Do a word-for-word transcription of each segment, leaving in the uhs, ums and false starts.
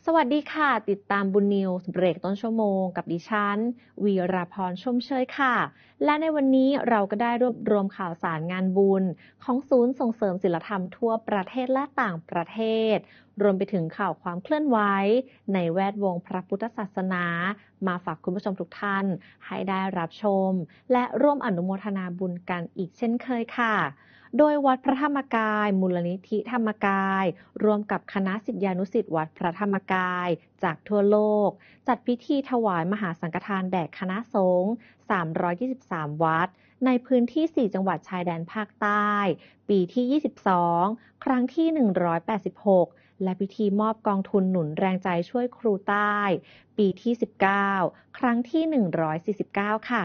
สวัสดีค่ะติดตามบุญนิวส์เบรกต้นชั่วโมงกับดิฉันวีราพรชมเชยค่ะและในวันนี้เราก็ได้รวบรวมข่าวสารงานบุญของศูนย์ส่งเสริมศิลธรรมทั่วประเทศและต่างประเทศรวมไปถึงข่าวความเคลื่อนไหวในแวดวงพระพุทธศาสนามาฝากคุณผู้ชมทุกท่านให้ได้รับชมและร่วมอนุโมทนาบุญกันอีกเช่นเคยค่ะโดยวัดพระธรรมกายมูลนิธิธรรมกายร่วมกับคณะศิษยานุศิษย์วัดพระธรรมกายจากทั่วโลกจัดพิธีถวายมหาสังฆทานแด่คณะสงฆ์สามร้อยยี่สิบสามวัดในพื้นที่สี่จังหวัดชายแดนภาคใต้ปีที่ยี่สิบสองครั้งที่หนึ่งร้อยแปดสิบหกและพิธีมอบกองทุนหนุนแรงใจช่วยครูใต้ปีที่สิบเก้าครั้งที่หนึ่งร้อยสี่สิบเก้าค่ะ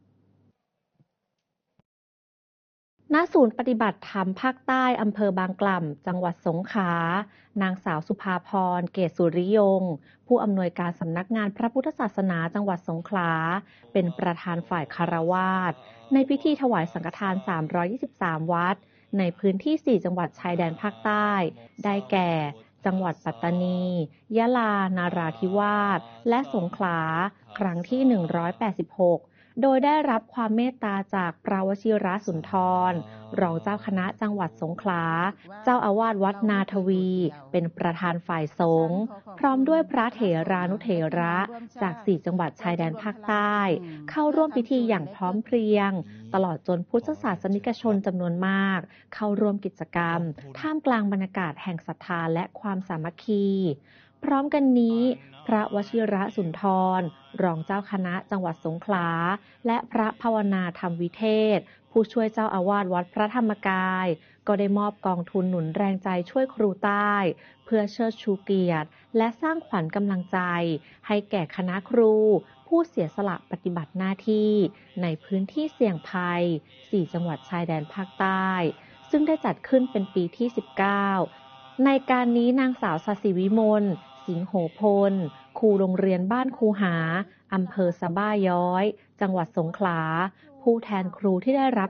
ณศูนย์ปฏิบัติธรรมภาคใต้อำเภอบางกล่ำจังหวัดสงขลานางสาวสุภาพรเกษสุริยงค์ผู้อำนวยการสำนักงานพระพุทธศาสนาจังหวัดสงขลาเป็นประธานฝ่ายคฤหัสถ์ในพิธีถวายสังฆทานสามร้อยยี่สิบสามวัดในพื้นที่สี่จังหวัดชายแดนภาคใต้ได้แก่จังหวัดปัตตานียะลานาราธิวาสและสงขลาครั้งที่หนึ่งร้อยแปดสิบหกโดยได้รับความเมตตาจากพระวชิรสุนทรรองเจ้าคณะจังหวัดสงขลาเจ้าอาวาสวัดนาทวีเป็นประธานฝ่ายสงฆ์พร้อมด้วยพระเถรานุเถระจากสี่จังหวัดชายแดนภาคใต้เข้าร่วมพิธีอย่างพร้อมเพรียงตลอดจนพุทธศาสนิกชนจำนวนมากเข้าร่วมกิจกรรมท่ามกลางบรรยากาศแห่งศรัทธาและความสามัคคีพร้อมกันนี้พระวชิรสุนทรรองเจ้าคณะจังหวัดสงขลาและพระภาวนาธรรมวิเทศผู้ช่วยเจ้าอาวาสวัดพระธรรมกายก็ได้มอบกองทุนหนุนแรงใจช่วยครูใต้เพื่อเชิดชูเกียรติและสร้างขวัญกำลังใจให้แก่คณะครูผู้เสียสละปฏิบัติหน้าที่ในพื้นที่เสี่ยงภัยสี่จังหวัดชายแดนภาคใต้ซึ่งได้จัดขึ้นเป็นปีที่สิบเก้าในการนี้นางสาวศศิวิมลสิงโหพลครูโรงเรียนบ้านคูหาอำเภอสะบ้าย้อยจังหวัดสงขลาผู้แทนครูที่ได้รับ